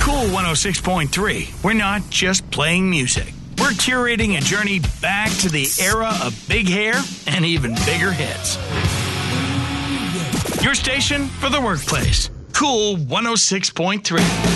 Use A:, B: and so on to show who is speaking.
A: Cool 106.3. We're not just playing music. We're curating a journey back to the era of big hair and even bigger hits. Your station for the workplace. Cool 106.3.